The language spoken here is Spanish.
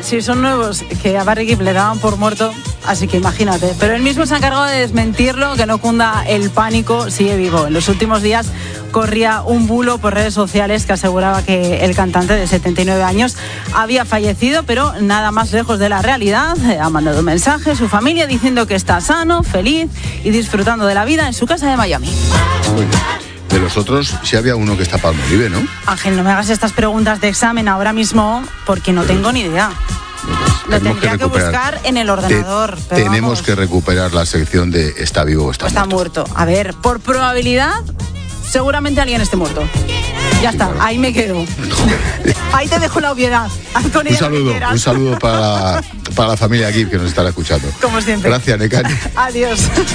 si son nuevos, que a Barry Gibb le daban por muerto, así que imagínate. Pero él mismo se ha encargado de desmentirlo, que no cunda el pánico, sigue vivo. En los últimos días corría un bulo por redes sociales que aseguraba que el cantante de 79 años había fallecido, pero nada más lejos de la realidad. Ha mandado un mensaje a su familia diciendo que está sano, feliz y disfrutando de la vida en su casa de Miami. Muy bien. De los otros, sí había uno que está Palmolive, ¿no? Ángel, no me hagas estas preguntas de examen ahora mismo porque no tengo ni idea. Lo tendría que buscar en el ordenador. Tenemos que recuperar la sección de está vivo o está muerto. A ver, por probabilidad, seguramente alguien esté muerto. Ya está, ahí me quedo. Ahí te dejo la obviedad. Haz con ella un saludo para la familia Gibb que nos estará escuchando. Como siempre. Gracias, Nekane. Adiós.